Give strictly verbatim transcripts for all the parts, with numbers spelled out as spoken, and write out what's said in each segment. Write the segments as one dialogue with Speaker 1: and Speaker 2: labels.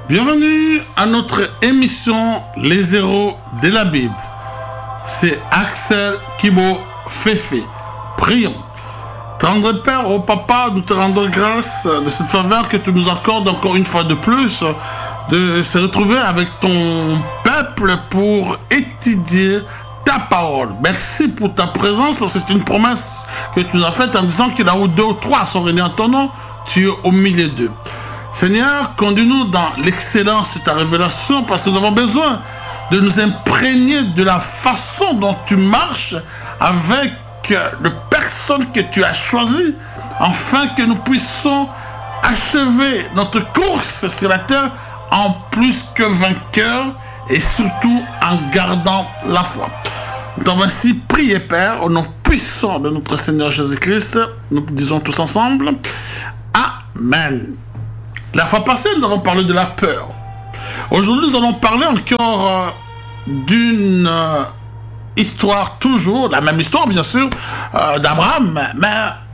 Speaker 1: Bienvenue à notre émission Les Héros de la Bible. C'est Axel Kibo Féfé. Prions. Tendre Père, au Papa, nous te rendons grâce de cette faveur que tu nous accordes encore une fois de plus, de se retrouver avec ton peuple pour étudier ta parole. Merci pour ta présence, parce que c'est une promesse que tu nous as faite en disant que là où deux ou trois sont réunis en ton nom, tu es au milieu d'eux. Seigneur, conduis-nous dans l'excellence de ta révélation, parce que nous avons besoin de nous imprégner de la façon dont tu marches avec les personnes que tu as choisies, afin que nous puissions achever notre course sur la terre en plus que vainqueurs et surtout en gardant la foi. Nous t'avons ainsi prié, Père, au nom puissant de notre Seigneur Jésus-Christ. Nous disons tous ensemble, Amen. La fois passée, nous avons parlé de la peur. Aujourd'hui, nous allons parler encore euh, d'une euh, histoire, toujours, la même histoire, bien sûr, euh, d'Abraham, mais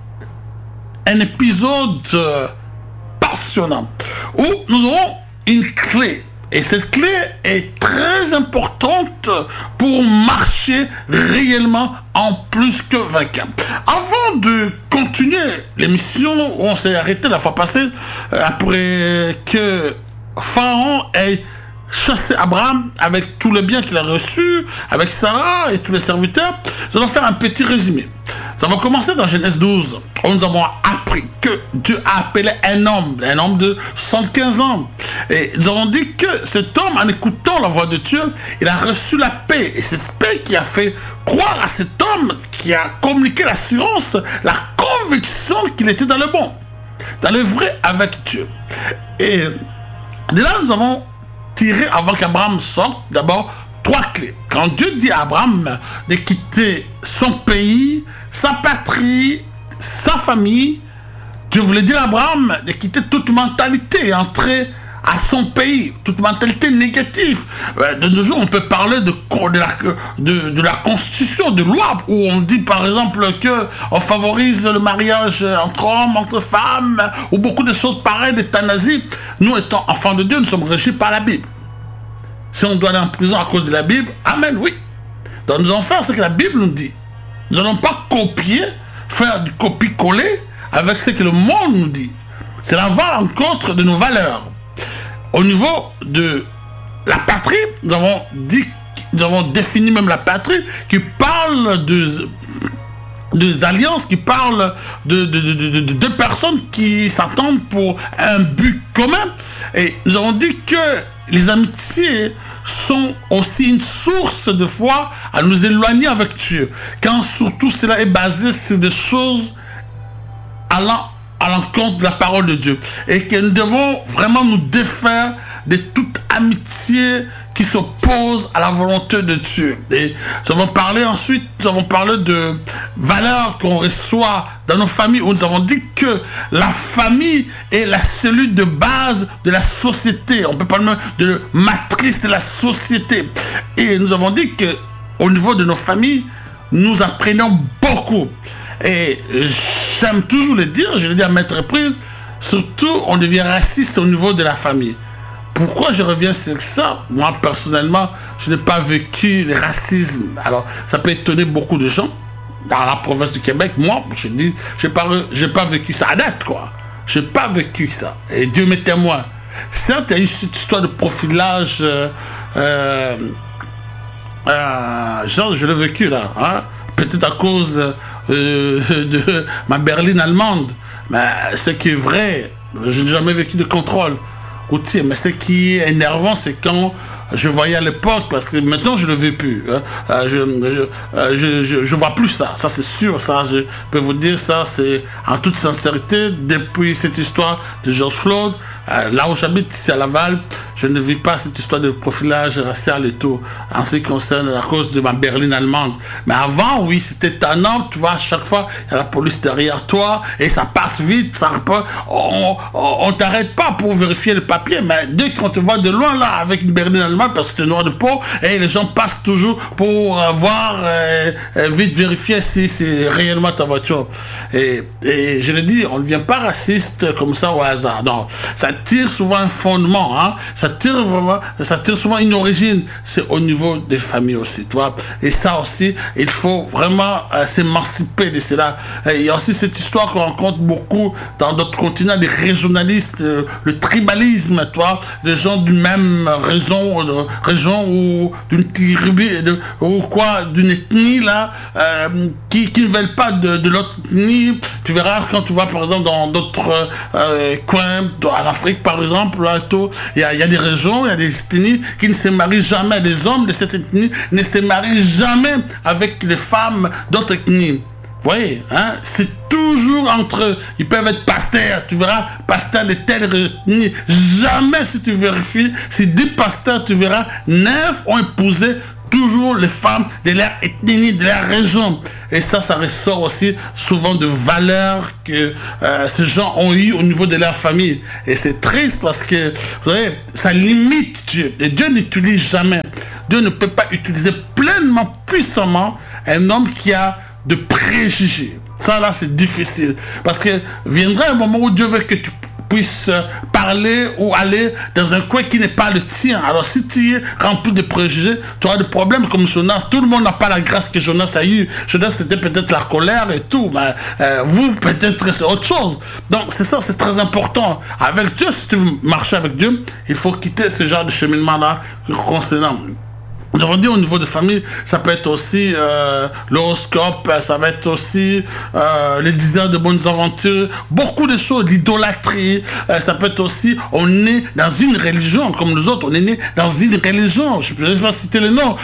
Speaker 1: un épisode euh, passionnant, où nous aurons une clé. Et cette clé est très importante pour marcher réellement en plus que vainqueur. Avant de continuer l'émission où on s'est arrêté la fois passée, euh, après que Pharaon ait chassé Abraham avec tous les biens qu'il a reçus, avec Sarah et tous les serviteurs, nous allons faire un petit résumé. Ça va commencer dans Genèse douze, où nous avons appris que Dieu a appelé un homme, un homme de soixante-quinze ans. Et nous avons dit que cet homme, en écoutant la voix de Dieu, il a reçu la paix. Et c'est cette paix qui a fait croire à cet homme, qui a communiqué l'assurance, la conviction qu'il était dans le bon, dans le vrai avec Dieu. Et de là, nous avons tiré, avant qu'Abraham sorte, d'abord trois clés. Quand Dieu dit à Abraham de quitter son pays, sa patrie, sa famille, Dieu voulait dire à Abraham de quitter toute mentalité et entrer à son pays, toute mentalité négative. De nos jours, on peut parler de, de, la, de, de la constitution, de loi, où on dit par exemple qu'on favorise le mariage entre hommes, entre femmes, ou beaucoup de choses pareilles, d'euthanasie. Nous, étant enfants de Dieu, nous sommes régis par la Bible. Si on doit aller en prison à cause de la Bible, amen, oui. Donc nous allons faire ce que la Bible nous dit. Nous n'allons pas copier, faire du copie-coller avec ce que le monde nous dit. C'est la rencontre de nos valeurs. Au niveau de la patrie, nous avons dit, nous avons défini même la patrie qui parle de deux alliances, qui parlent de deux de, de, de, de personnes qui s'attendent pour un but commun. Et nous avons dit que les amitiés sont aussi une source de foi à nous éloigner avec Dieu, quand surtout cela est basé sur des choses allant à l'encontre de la parole de Dieu, et que nous devons vraiment nous défaire de toute amitié qui s'oppose à la volonté de Dieu. Et nous avons parlé ensuite, nous avons parlé de valeurs qu'on reçoit dans nos familles, où nous avons dit que la famille est la cellule de base de la société. On peut parler même de matrice de la société. Et nous avons dit que au niveau de nos familles, nous apprenons beaucoup. Et j'aime toujours le dire, je le dis à maintes reprises, surtout on devient raciste au niveau de la famille. Pourquoi je reviens sur ça? Moi, personnellement, je n'ai pas vécu le racisme. Alors, ça peut étonner beaucoup de gens. Dans la province du Québec, moi, je dis, je n'ai pas, j'ai pas vécu ça à date, quoi. Je n'ai pas vécu ça. Et Dieu m'est témoin. Certes, il y a eu cette histoire de profilage. Euh, euh, euh, genre, je l'ai vécu, là. Hein? Peut-être à cause euh, de ma berline allemande. Mais ce qui est vrai, je n'ai jamais vécu de contrôle routier. Mais ce qui est énervant, c'est quand je voyais à l'époque, parce que maintenant je ne le veux plus. Hein. Euh, je, je, je, je vois plus ça. Ça c'est sûr. Ça, je peux vous dire ça, c'est en toute sincérité. Depuis cette histoire de George Floyd, euh, là où j'habite, ici à Laval, je ne vis pas cette histoire de profilage racial et tout, en ce qui concerne la cause de ma berline allemande. Mais avant, oui, c'était étonnant. Tu vois, à chaque fois, il y a la police derrière toi et ça passe vite. Ça, on on, on t'arrête pas pour vérifier le papier. Mais dès qu'on te voit de loin là avec une berline allemande, mal parce que tu es noir de peau et les gens passent toujours pour euh, voir, euh, euh, vite vérifier si c'est réellement ta voiture. Et, et je le dis, on ne devient pas raciste comme ça au hasard. Non, ça tire souvent un fondement, hein. Ça tire vraiment, ça tire souvent une origine. C'est au niveau des familles aussi, tu vois. Et ça aussi, il faut vraiment euh, s'émanciper de cela. Et il y a aussi cette histoire qu'on rencontre beaucoup dans d'autres continents, des régionalistes, euh, le tribalisme, tu vois, des gens d'une même région, de, région ou d'une tribu, de, ou quoi, d'une ethnie là, euh, qui, qui ne veulent pas de, de l'autre ethnie. Tu verras quand tu vas par exemple dans d'autres euh, coins, en Afrique par exemple, là, tout, il y a, il y a des régions, il y a des ethnies qui ne se marient jamais. Les hommes de cette ethnie ne se marient jamais avec les femmes d'autres ethnies. Vous voyez, hein, c'est toujours entre eux. Ils peuvent être pasteurs, tu verras, pasteurs de telle ethnie. Jamais, si tu vérifies, si dix pasteurs, tu verras, neuf ont épousé toujours les femmes de leur ethnie, de leur région. Et ça, ça ressort aussi souvent de valeurs que euh, ces gens ont eues au niveau de leur famille. Et c'est triste parce que, vous savez, ça limite Dieu. Et Dieu n'utilise jamais. Dieu ne peut pas utiliser pleinement, puissamment, un homme qui a de préjugés. Ça, là, c'est difficile. Parce que viendra un moment où Dieu veut que tu puisses parler ou aller dans un coin qui n'est pas le tien. Alors, si tu es rempli de préjugés, tu auras des problèmes comme Jonas. Tout le monde n'a pas la grâce que Jonas a eu. Jonas, c'était peut-être la colère et tout. Mais euh, vous, peut-être, c'est autre chose. Donc, c'est ça, c'est très important. Avec Dieu, si tu veux marcher avec Dieu, il faut quitter ce genre de cheminement-là concernant. J'avais dit au niveau de famille, ça peut être aussi euh, l'horoscope, ça va être aussi euh, les désirs de bonnes aventures, beaucoup de choses, l'idolâtrie, euh, ça peut être aussi, on est dans une religion, comme nous autres, on est né dans une religion, je ne vais pas citer le nom,